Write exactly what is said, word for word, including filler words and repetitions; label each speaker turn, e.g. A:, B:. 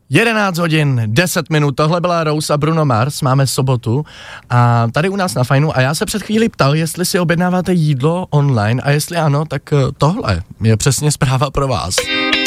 A: jedenáct hodin, deset minut, tohle byla Rose a Bruno Mars, máme sobotu a tady u nás na Fajnu a já se před chvílí ptal, jestli si objednáváte jídlo online a jestli ano, tak tohle je přesně zpráva pro vás.